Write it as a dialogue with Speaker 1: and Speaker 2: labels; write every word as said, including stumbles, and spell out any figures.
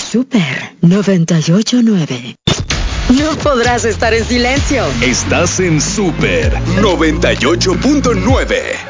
Speaker 1: Super noventa y ocho punto nueve. No podrás estar en silencio.
Speaker 2: Estás en Super noventa y ocho punto nueve.